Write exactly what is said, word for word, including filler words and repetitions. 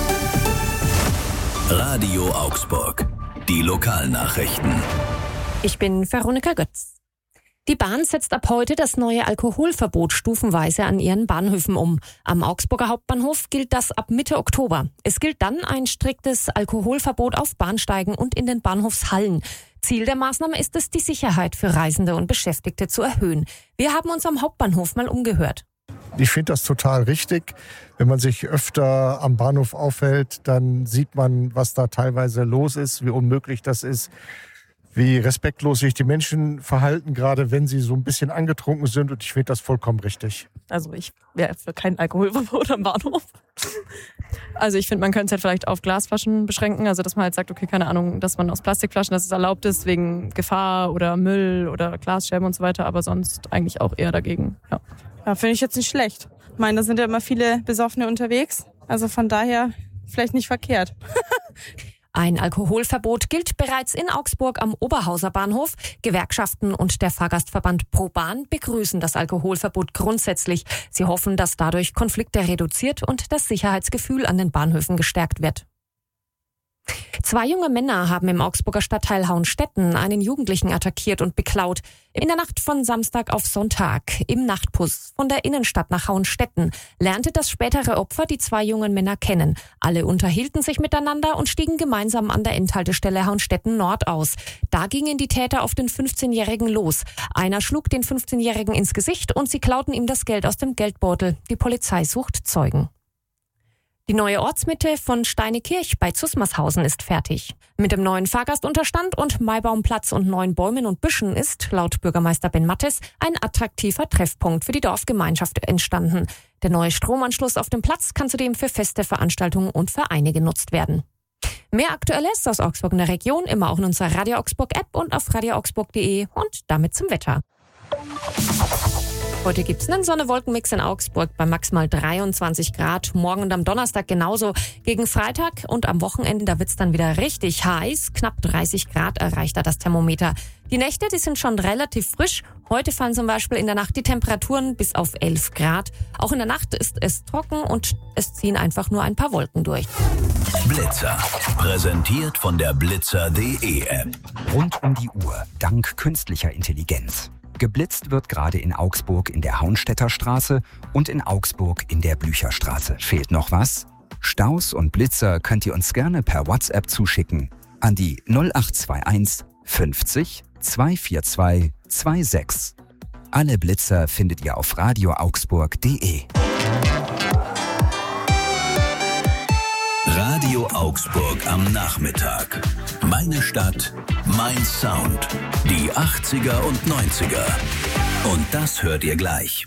Radio Augsburg. Die Lokalnachrichten. Ich bin Veronika Götz. Die Bahn setzt ab heute das neue Alkoholverbot stufenweise an ihren Bahnhöfen um. Am Augsburger Hauptbahnhof gilt das ab Mitte Oktober. Es gilt dann ein striktes Alkoholverbot auf Bahnsteigen und in den Bahnhofshallen. Ziel der Maßnahme ist es, die Sicherheit für Reisende und Beschäftigte zu erhöhen. Wir haben uns am Hauptbahnhof mal umgehört. Ich finde das total richtig. Wenn man sich öfter am Bahnhof aufhält, dann sieht man, was da teilweise los ist, wie unmöglich das ist, wie respektlos sich die Menschen verhalten, gerade wenn sie so ein bisschen angetrunken sind. Und ich finde das vollkommen richtig. Also ich wäre für kein Alkoholverbot am Bahnhof. Also ich finde, man könnte es halt vielleicht auf Glasflaschen beschränken. Also dass man halt sagt, okay, keine Ahnung, dass man aus Plastikflaschen, dass es erlaubt ist wegen Gefahr oder Müll oder Glasscherben und so weiter. Aber sonst eigentlich auch eher dagegen, ja. Ja, finde ich jetzt nicht schlecht. Ich meine, da sind ja immer viele Besoffene unterwegs. Also von daher vielleicht nicht verkehrt. Ein Alkoholverbot gilt bereits in Augsburg am Oberhauser Bahnhof. Gewerkschaften und der Fahrgastverband ProBahn begrüßen das Alkoholverbot grundsätzlich. Sie hoffen, dass dadurch Konflikte reduziert und das Sicherheitsgefühl an den Bahnhöfen gestärkt wird. Zwei junge Männer haben im Augsburger Stadtteil Hauenstetten einen Jugendlichen attackiert und beklaut. In der Nacht von Samstag auf Sonntag, im Nachtbus von der Innenstadt nach Hauenstetten, lernte das spätere Opfer die zwei jungen Männer kennen. Alle unterhielten sich miteinander und stiegen gemeinsam an der Endhaltestelle Hauenstetten Nord aus. Da gingen die Täter auf den fünfzehnjährigen los. Einer schlug den fünfzehnjährigen ins Gesicht und sie klauten ihm das Geld aus dem Geldbeutel. Die Polizei sucht Zeugen. Die neue Ortsmitte von Steinekirch bei Zusmarshausen ist fertig. Mit dem neuen Fahrgastunterstand und Maibaumplatz und neuen Bäumen und Büschen ist, laut Bürgermeister Ben Mattes, ein attraktiver Treffpunkt für die Dorfgemeinschaft entstanden. Der neue Stromanschluss auf dem Platz kann zudem für Feste, Veranstaltungen und Vereine genutzt werden. Mehr Aktuelles aus Augsburg in der Region immer auch in unserer Radio Augsburg App und auf radio augsburg punkt de und damit zum Wetter. Heute gibt's einen Sonne-Wolken-Mix in Augsburg bei maximal dreiundzwanzig Grad. Morgen und am Donnerstag genauso. Gegen Freitag und am Wochenende, da wird's dann wieder richtig heiß. Knapp dreißig Grad erreicht da das Thermometer. Die Nächte, die sind schon relativ frisch. Heute fallen zum Beispiel in der Nacht die Temperaturen bis auf elf Grad. Auch in der Nacht ist es trocken und es ziehen einfach nur ein paar Wolken durch. Blitzer. Präsentiert von der blitzer punkt de App. Rund um die Uhr, dank künstlicher Intelligenz. Geblitzt wird gerade in Augsburg in der Hauenstetter Straße und in Augsburg in der Blücherstraße. Fehlt noch was? Staus und Blitzer könnt ihr uns gerne per WhatsApp zuschicken an die null acht zwei eins fünfzig zweihundertvierundzwanzig sechsundzwanzig. Alle Blitzer findet ihr auf radio augsburg punkt de. Radio Augsburg am Nachmittag. Meine Stadt, mein Sound. Die achtziger und neunziger. Und das hört ihr gleich.